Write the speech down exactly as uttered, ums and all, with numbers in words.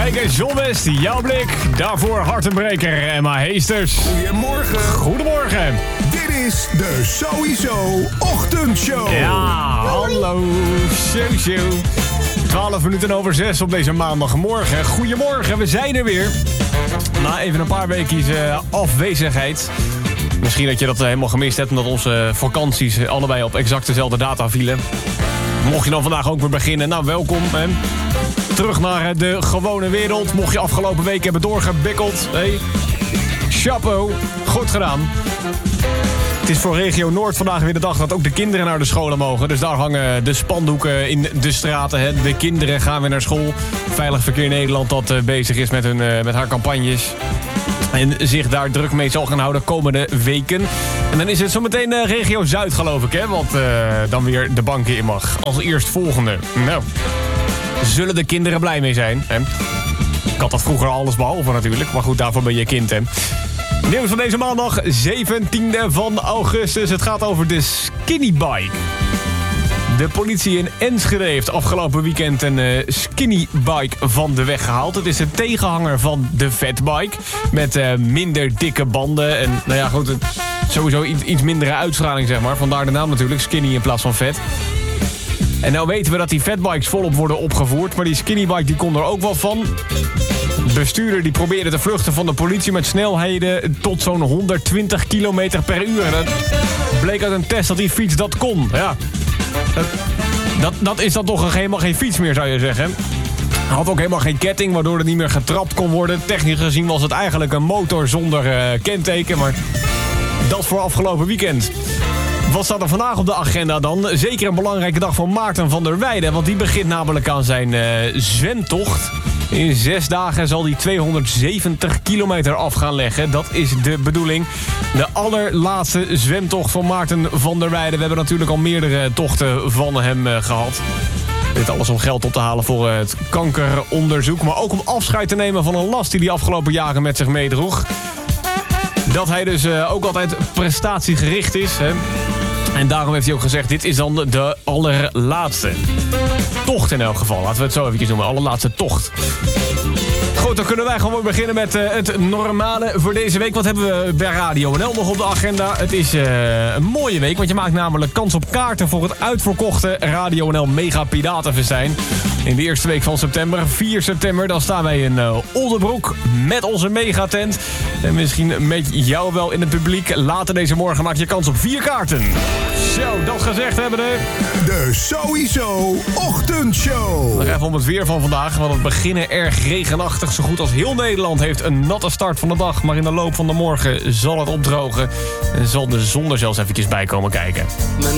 Kijk eens, John West, jouw blik. Daarvoor Hartenbreker, Emma Heesters. Goedemorgen. Goedemorgen. Dit is de Sowieso Ochtendshow. Ja, hallo. Show, show. twaalf minuten over zes op deze maandagmorgen. Goedemorgen, we zijn er weer. Na even een paar weken uh, afwezigheid. Misschien dat je dat helemaal gemist hebt, omdat onze vakanties allebei op exact dezelfde data vielen. Mocht je dan vandaag ook weer beginnen, nou welkom. Hè. Terug naar de gewone wereld. Mocht je afgelopen week hebben doorgebikkeld. Hey. Chapeau, goed gedaan. Het is voor regio Noord vandaag weer de dag dat ook de kinderen naar de scholen mogen. Dus daar hangen de spandoeken in de straten. Hè. De kinderen gaan weer naar school. Veilig Verkeer Nederland dat uh, bezig is met, hun, uh, met haar campagnes. En zich daar druk mee zal gaan houden komende weken. En dan is het zometeen uh, regio Zuid, geloof ik, hè, wat uh, dan weer de banken in mag. Als eerst volgende. Nou, zullen de kinderen blij mee zijn, hè? Ik had dat vroeger alles behalve natuurlijk, maar goed, daarvoor ben je kind, hè. Nieuws van deze maandag, zeventiende van augustus. Het gaat over de skinny bike. De politie in Enschede heeft afgelopen weekend een uh, skinny bike van de weg gehaald. Het is een tegenhanger van de fatbike. Met uh, minder dikke banden. En nou ja, goed, sowieso iets, iets mindere uitstraling, zeg maar. Vandaar de naam natuurlijk, skinny in plaats van vet. En nou weten we dat die fatbikes volop worden opgevoerd. Maar die skinny bike die kon er ook wel van. De bestuurder die probeerde te vluchten van de politie met snelheden tot zo'n honderdtwintig kilometer per uur. En dat bleek uit een test dat die fiets dat kon. Ja. Dat, dat, dat is dan toch helemaal geen fiets meer, zou je zeggen. Hij had ook helemaal geen ketting, waardoor er niet meer getrapt kon worden. Technisch gezien was het eigenlijk een motor zonder uh, kenteken. Maar dat voor afgelopen weekend. Wat staat er vandaag op de agenda dan? Zeker een belangrijke dag voor Maarten van der Weijden. Want die begint namelijk aan zijn uh, zwemtocht. In zes dagen zal hij tweehonderdzeventig kilometer af gaan leggen. Dat is de bedoeling. De allerlaatste zwemtocht van Maarten van der Weijden. We hebben natuurlijk al meerdere tochten van hem uh, gehad. Dit alles om geld op te halen voor het kankeronderzoek. Maar ook om afscheid te nemen van een last die hij afgelopen jaren met zich meedroeg. Dat hij dus uh, ook altijd prestatiegericht is. Hè? En daarom heeft hij ook gezegd, dit is dan de allerlaatste tocht in elk geval. Laten we het zo even noemen, allerlaatste tocht. Goed, dan kunnen wij gewoon beginnen met uh, het normale voor deze week. Wat hebben we bij Radio N L nog op de agenda? Het is uh, een mooie week, want je maakt namelijk kans op kaarten voor het uitverkochte Radio N L Mega Piratenfestijn. In de eerste week van september, vier september, dan staan wij in uh, Oldenbroek met onze megatent. En misschien met jou wel in het publiek. Later deze morgen maak je kans op vier kaarten. Zo, dat gezegd hebben we. De Sowieso Ochtendshow. Nog even om het weer van vandaag, want het beginnen erg regenachtig. Zo goed als heel Nederland heeft een natte start van de dag. Maar in de loop van de morgen zal het opdrogen. En zal de zon er zelfs eventjes bij komen kijken.